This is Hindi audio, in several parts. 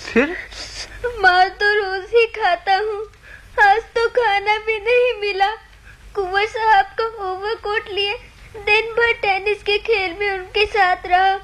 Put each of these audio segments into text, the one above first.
फिर? मार तो रोज ही खाता हूँ, आज तो खाना भी नहीं मिला। कुंवर साहब का ओवरकोट लिए दिन भर टेनिस के खेल में उनके साथ रहा।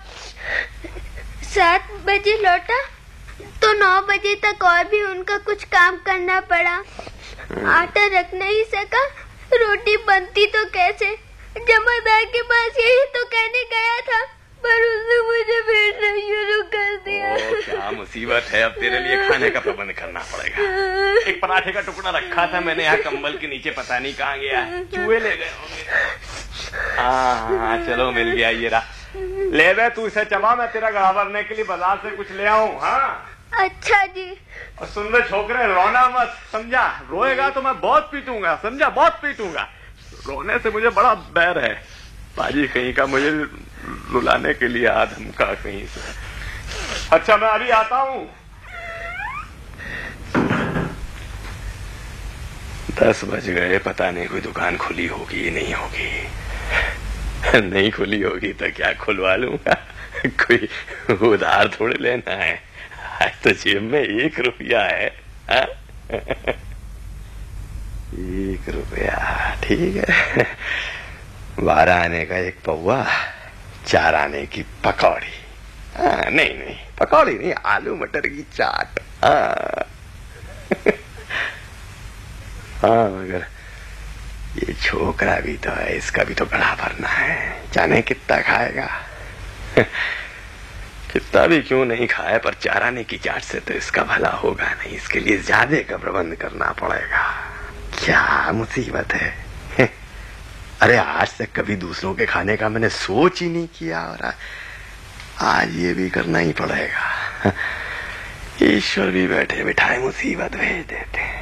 7 बजे लौटा तो 9 बजे तक और भी उनका कुछ काम करना पड़ा। आटा रख नहीं सका, रोटी बनती तो कैसे। जमादार के पास यही तो कहने गया था, पर उसने मुझे भेजना शुरू कर दिया। क्या मुसीबत है, अब तेरे लिए खाने का प्रबंध करना पड़ेगा। एक पराठे का टुकड़ा रखा था मैंने यहाँ कंबल के नीचे, पता नहीं कहाँ गया, चूहे ले गए होंगे। हाँ चलो मिल गया, ये रहा। ले बे तू इसे चबा, मैं तेरा गला भरने के लिए बाजार से कुछ ले आऊं। हाँ अच्छा जी। और सुन ले छोकरे, रोना मत, समझा? रोएगा तो मैं बहुत पीटूंगा, समझा? बहुत पीटूंगा। रोने से मुझे बड़ा बैर है। बाजी कहीं का मुझे रुलाने के लिए आदम का कहीं से। अच्छा मैं अभी आता हूँ। 10 बज गए, पता नहीं कोई दुकान खुली होगी नहीं होगी। नहीं खुली होगी तो क्या खुलवा लूंगा, कोई उधार थोड़े लेना है। आज तो जेब में 1 रुपया है। 1 रुपया ठीक है। 12 आने का 1 पौवा, 4 आने की पकौड़ी। नहीं नहीं पकौड़ी नहीं, आलू मटर की चाट। हाँ मगर ये छोकरा भी तो है, इसका भी तो गला भरना है। जाने कितना खाएगा। कितना भी क्यों नहीं खाए, पर 4 आने की चाट से तो इसका भला होगा नहीं। इसके लिए ज्यादा का प्रबंध करना पड़ेगा। क्या मुसीबत है। अरे आज तक कभी दूसरों के खाने का मैंने सोच ही नहीं किया, और आज ये भी करना ही पड़ेगा। ईश्वर भी बैठे बिठाए मुसीबत भेज देते हैं।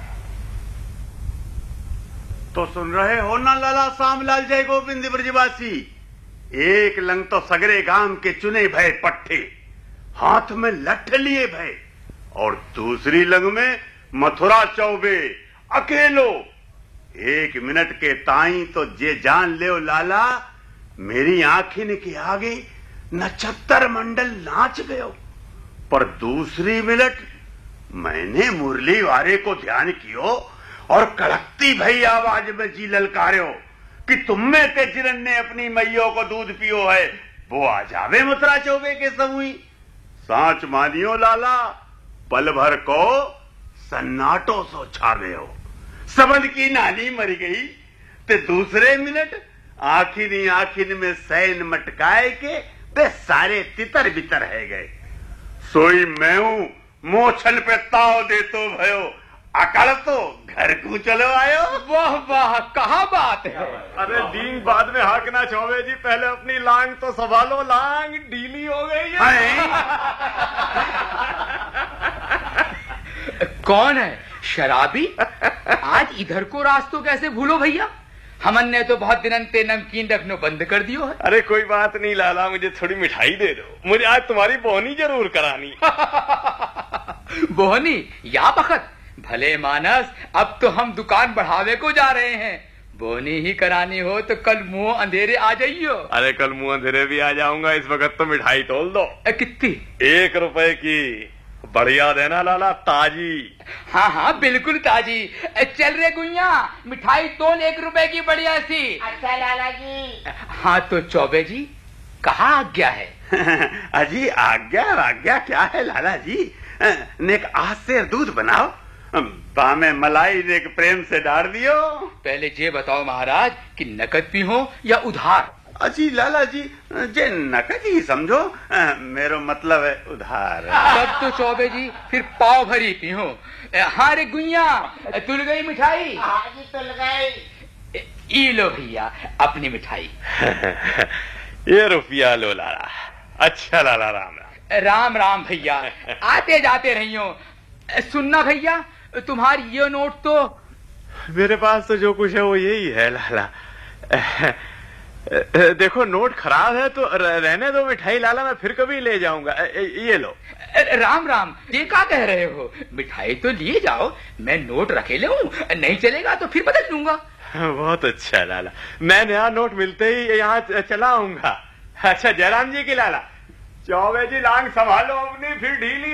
तो सुन रहे हो ना लाला सामलाल जय गोविंद ब्रजवासी, एक लंग तो सगरे गांव के चुने भय पट्टे हाथ में लठ लिए भय, और दूसरी लंग में मथुरा चौबे अकेलो। 1 मिनट के ताई तो जे जान ले लाला, मेरी आंखिन के आगे नक्षत्र मंडल नाच गयो। पर दूसरी मिनट मैंने मुरली वारे को ध्यान कियो और कड़कती भई आवाज में जी ललकार्यो कि तुम में ते जिरन ने अपनी मैयों को दूध पियो है, वो आ जावे मथुरा चौबे के समूही। सांच मानियो लाला, पल भर को सन्नाटो सो छा गयो। सबंध की नानी मर गई, ते दूसरे मिनट आखिन में सैन मटकाए के वे सारे तितर बितर है गए। सोई मैं हूं मोछन पे ताव दे तो भयो, अकड़ तो घर को चलो आयो। वाह वाह, कहा बात है। अरे डींग बाद में हाकना चौबे जी, पहले अपनी लांग तो संभालो, लांग ढीली हो गई है। कौन है शराबी? आज इधर को रास्तों कैसे भूलो भैया, हमन ने तो बहुत दिनन ते नमकीन रखनो बंद कर दियो है। अरे कोई बात नहीं लाला, मुझे थोड़ी मिठाई दे दो, मुझे आज तुम्हारी बोहनी जरूर करानी। बोहनी या बखत, भले मानस, अब तो हम दुकान बढ़ावे को जा रहे हैं। बोहनी ही करानी हो तो कल मुंह अंधेरे आ जाइयो। अरे कल मुंह अंधेरे भी आ जाऊंगा, इस वक्त तो मिठाई तोल दो। कितनी? 1 रुपए की, बढ़िया देना लाला, ताजी। हाँ हाँ बिल्कुल ताजी। चल रे गुइया, मिठाई तोल 1 रुपए की बढ़िया सी। अच्छा लाला जी। हाँ तो चौबे जी, कहाँ आज्ञा है? अजी आज्ञा क्या है लाला जी? नेक आज से दूध बनाओ, बामे मलाई नेक प्रेम से डाल दियो। पहले ये बताओ महाराज कि नकद भी हो या उधार? अजी लाला जी, जे नकद ही समझो, मेरो मतलब है उधार। तब तो चौबे जी फिर पाव भरी पी हो। हाँ रे गुइया, तुल गई मिठाई? हाँ जी तुल गई। ई लो भैया अपनी मिठाई। ये रुपया लो लाला। अच्छा लाला, राम राम। राम राम भैया, आते जाते रहियो। सुनना भैया, तुम्हारी ये नोट तो। मेरे पास तो जो कुछ है वो यही है लाला। देखो नोट खराब है तो रहने दो मिठाई लाला, मैं फिर कभी ले जाऊंगा। ये लो। राम राम, ये क्या कह रहे हो? मिठाई तो लिए जाओ, मैं नोट रखे ले हूँ, नहीं चलेगा तो फिर बदल लूंगा। बहुत अच्छा लाला, मैं नया नोट मिलते ही यहाँ चला आऊंगा। अच्छा जयराम जी की लाला, चौबे जी लांग संभालो अपनी, फिर ढीली